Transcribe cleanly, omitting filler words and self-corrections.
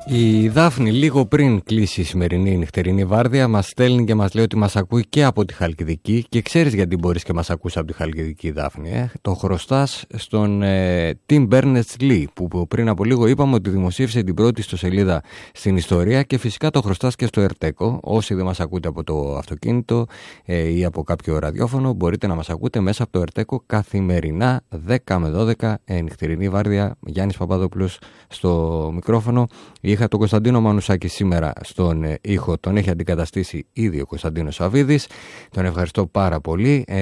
Η Δάφνη λίγο πριν κλείσει η σημερινή νυχτερινή βάρδια μας στέλνει και μας λέει ότι μας ακούει και από τη Χαλκιδική και ξέρεις γιατί μπορείς και μας ακούς από τη Χαλκιδική, Δάφνη. Το χρωστάς στον Tim Berners-Lee που πριν από λίγο είπαμε ότι δημοσίευσε την πρώτη ιστοσελίδα στην ιστορία και φυσικά το χρωστάς και στο Ερτέκο. Όσοι δεν μας ακούτε από το αυτοκίνητο ή από κάποιο ραδιόφωνο μπορείτε να μας ακούτε μέσα από το Ερτέκο καθημερινά 10 με 12 νυχτερινή βάρδια. Γιάννης Παπαδόπουλος στο μικρόφωνο. Είχα τον Κωνσταντίνο Μανουσάκη σήμερα στον ήχο, τον έχει αντικαταστήσει ήδη ο Κωνσταντίνος Σαββίδης. Τον ευχαριστώ πάρα πολύ.